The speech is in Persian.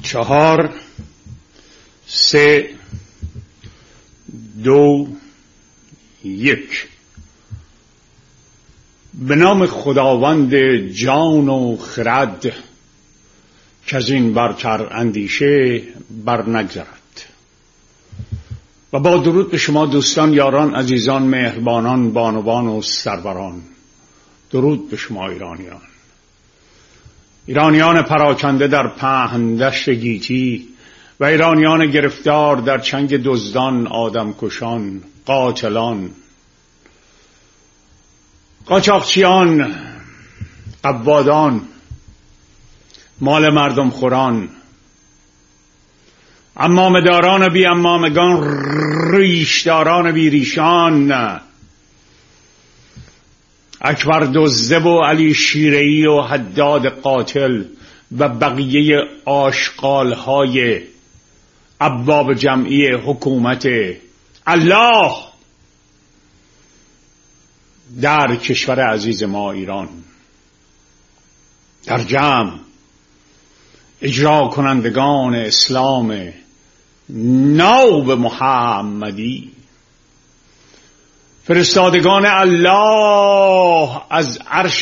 4 3 2 1. به نام خداوند جان و خرد که از این برتر اندیشه بر نگذرد. و با درود به شما دوستان، یاران، عزیزان، مهربانان، بانوان و سروران. درود به شما ایرانیان پراکنده در پهن دشت گیتی و ایرانیان گرفتار در چنگ دزدان، آدمکشان، قاتلان، قاچاقچیان، قوادان، مال مردم خوران، عمامه‌داران بی عمامگان، ریشداران بی ریشان، اکبر دزده و علی شیره‌ای و حداد قاتل و بقیه آشغال‌های ارباب جمعی حکومت الله در کشور عزیز ما ایران، در جمع اجرا کنندگان اسلام ناب محمدی، فرستادگان الله از عرش